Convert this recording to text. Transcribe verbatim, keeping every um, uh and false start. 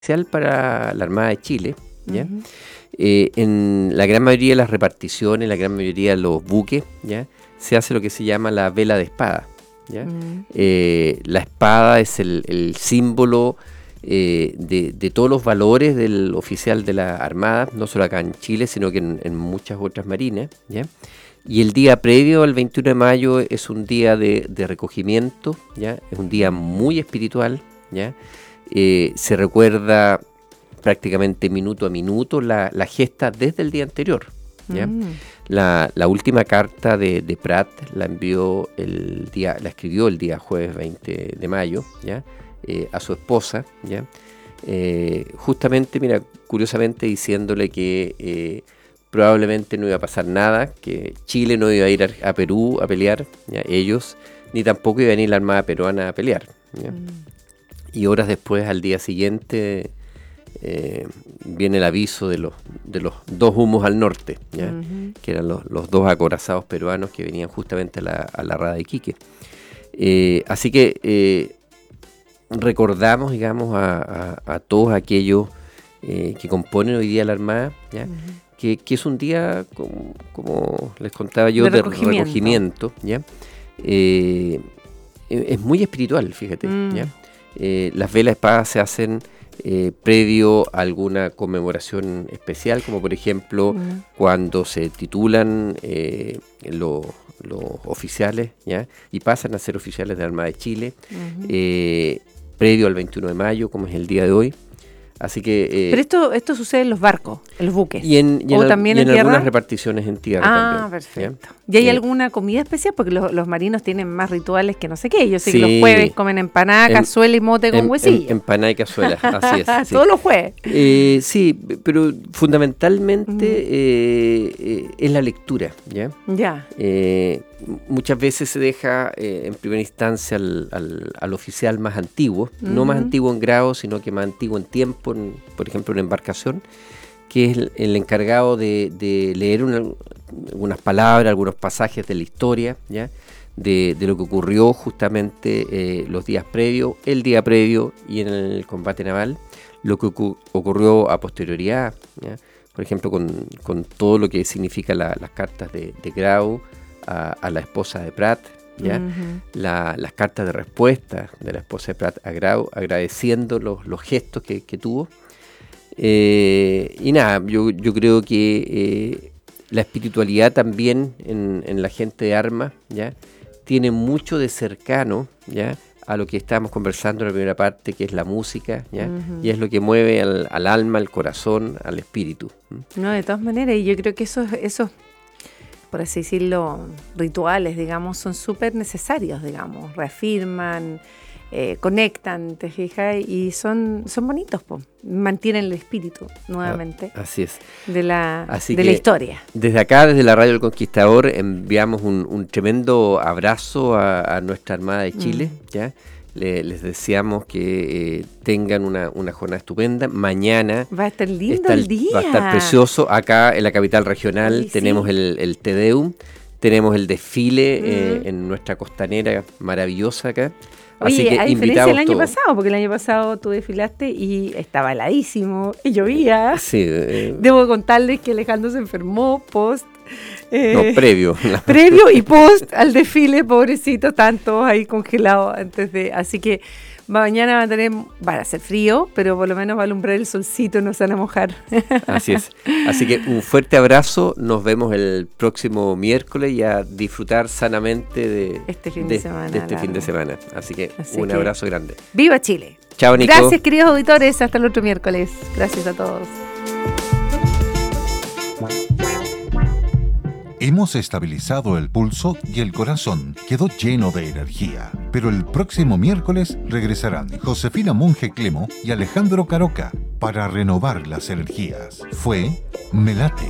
especial para la Armada de Chile, ¿ya? Ujú. Eh, en la gran mayoría de las reparticiones, la gran mayoría de los buques, ¿ya? Se hace lo que se llama la vela de espada, ¿ya? Mm. Eh, la espada es el, el símbolo eh, de, de todos los valores del oficial de la Armada, no solo acá en Chile, sino que en, en muchas otras marinas, ¿ya? Y el día previo al veintiuno de mayo es un día de, de recogimiento, ¿ya? Es un día muy espiritual, ¿ya? Eh, se recuerda prácticamente minuto a minuto la, la gesta desde el día anterior, ¿ya? Mm. La, la última carta de, de Prat la envió el día, la escribió el día jueves veinte de mayo, ¿ya? Eh, a su esposa, ¿ya? Eh, justamente, mira, curiosamente diciéndole que eh, probablemente no iba a pasar nada, que Chile no iba a ir a, a Perú a pelear, ¿ya? Ellos, ni tampoco iba a venir la Armada peruana a pelear, ¿ya? Mm. Y horas después, al día siguiente, eh, viene el aviso de los, de los dos humos al norte, ¿ya? Ujú. Que eran los, los dos acorazados peruanos que venían justamente a la, a la rada de Iquique. Eh, así que eh, recordamos, digamos, a, a, a todos aquellos eh, que componen hoy día la Armada, ¿ya? Ujú. que, que es un día, como, como les contaba yo, De de recogimiento. recogimiento, ¿ya? Eh, es muy espiritual, fíjate, Mm. ¿ya? Eh, las velas espadas se hacen eh, previo a alguna conmemoración especial, como por ejemplo Mm. cuando se titulan eh, los, los oficiales, ¿ya? Y pasan a ser oficiales de la Armada de Chile, Ujú. eh, previo al veintiuno de mayo, como es el día de hoy. Así que... eh, Pero esto, esto sucede en los barcos, en los buques. y en, y en ¿O al- también y en en algunas tierra? reparticiones en tierra Ah, también, perfecto. ¿ya? ¿Y hay Eh, alguna comida especial? Porque los, los marinos tienen más rituales que no sé qué. Yo sé que Sí. los jueves comen empanada, Em- cazuela y mote con em- em- huesillo. empanada y cazuela, así es. sí. Todos los jueves. Eh, sí, pero fundamentalmente Mm. eh, eh, es la lectura, ¿ya? Ya. Eh, m- muchas veces se deja eh, en primera instancia al, al- al oficial más antiguo, no más Ujú. antiguo en grado, sino que más antiguo en tiempo, en- por ejemplo en embarcación, que es el, el encargado de, de leer una- algunas palabras, algunos pasajes de la historia, ¿ya? De, de lo que ocurrió justamente eh, los días previos, el día previo y en el combate naval, lo que ocu- ocurrió a posterioridad, ¿ya? Por ejemplo, con, con todo lo que significa la- las cartas de, de Grau a, a la esposa de Prat, ¿ya? Ujú. La- las cartas de respuesta de la esposa de Prat a Grau, agradeciendo los, los gestos que, que tuvo. Eh, y nada, yo, yo creo que eh, la espiritualidad también en, en la gente de armas, ¿ya? Tiene mucho de cercano, ¿ya? A lo que estábamos conversando en la primera parte, que es la música, ¿ya? Ujú. Y es lo que mueve al, al alma, al corazón, al espíritu. ¿m? No, de todas maneras, y yo creo que esos, esos, por así decirlo, rituales, digamos, son súper necesarios, digamos, reafirman, eh, conectan, te fijas, y son, son bonitos, po. Mantienen el espíritu, nuevamente, Así es. de la, Así de la que- historia. Desde acá, desde la Radio El Conquistador, enviamos un, un tremendo abrazo a, a nuestra Armada de Chile, Mm. ¿ya? Le- les deseamos que eh, tengan una, una jornada estupenda. Mañana Va a estar lindo está el día. va a estar precioso. Acá en la capital regional Oye, sí. tenemos el, el Te Deum, tenemos el desfile eh, Mm. en nuestra costanera maravillosa acá. Oye, Así que a diferencia invitados del año todos. pasado, porque el año pasado tú desfilaste y estaba heladísimo, y llovía. Sí, eh, Debo contarles que Alejandro se enfermó post, eh, no, previo. previo y post al desfile, pobrecito, estaban todos ahí congelados antes de, así que mañana va a tener, va a hacer frío, pero por lo menos va a alumbrar el solcito, no se van a mojar. Así es. Así que un fuerte abrazo. Nos vemos el próximo miércoles y a disfrutar sanamente de Este fin de semana de este fin de largo. semana. Así que Así un que- abrazo grande. ¡Viva Chile! Chao, Nico. Gracias, queridos auditores, hasta el otro miércoles. Gracias a todos. Hemos estabilizado el pulso y el corazón quedó lleno de energía. Pero el próximo miércoles regresarán Josefina Monge Clemo y Alejandro Caroca para renovar las energías. Fue Melate.